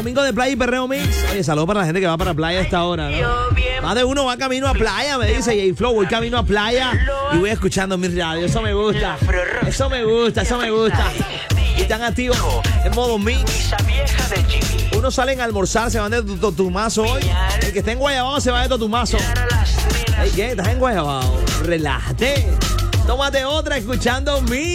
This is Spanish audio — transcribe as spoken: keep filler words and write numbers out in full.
Domingo de Playa y Perreo Mix. Oye, saludos para la gente que va para playa a esta hora, ¿no? Más de uno va camino a playa, me dice J-Flow. Voy camino a playa y voy escuchando mi radio. Eso me gusta. Eso me gusta, eso me gusta. Y están activos en modo mix. Unos salen a almorzar, se van de Totumazo hoy. El que esté en Guayabao se va de Totumazo. Hey, ¿qué? ¿Estás en Guayabao? Relájate. Tómate otra escuchando mi